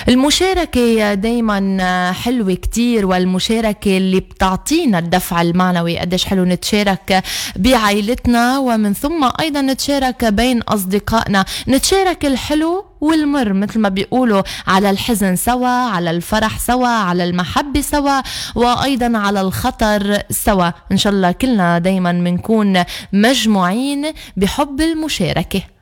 المشاركة دايما حلوة كتير، والمشاركة اللي بتعطينا الدفع المعنوي. قديش حلو نتشارك بعائلتنا، ومن ثم أيضا نتشارك بين أصدقائنا، نتشارك الحلو والمر مثل ما بيقولوا، على الحزن سوا، على الفرح سوا، على المحبة سوا، وأيضا على الخطر سوا. إن شاء الله كلنا دايما منكون مجموعين بحب المشاركة.